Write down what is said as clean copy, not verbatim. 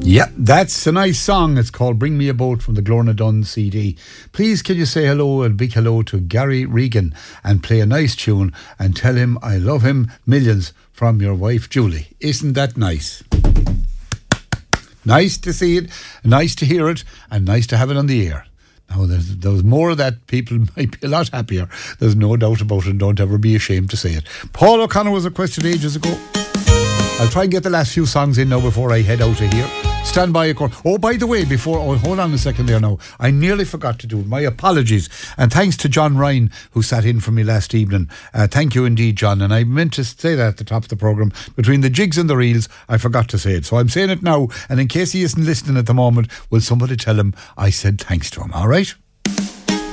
Yeah, that's a nice song. It's called Bring Me a Boat from the Glorna Dunn CD. Please can you say hello, a big hello to Gary Regan and play a nice tune and tell him I love him millions from your wife Julie. Isn't that nice? Nice to see it, nice to hear it, and nice to have it on the air. Now, there's more of that, people might be a lot happier. There's no doubt about it, and don't ever be ashamed to say it. Paul O'Connor was requested ages ago. I'll try and get the last few songs in now before I head out of here. Stand by, of course. Oh, by the way, hold on a second there now. I nearly forgot to do it. My apologies. And thanks to John Ryan, who sat in for me last evening. Thank you indeed, John. And I meant to say that at the top of the programme. Between the jigs and the reels, I forgot to say it. So I'm saying it now. And in case he isn't listening at the moment, will somebody tell him I said thanks to him, all right?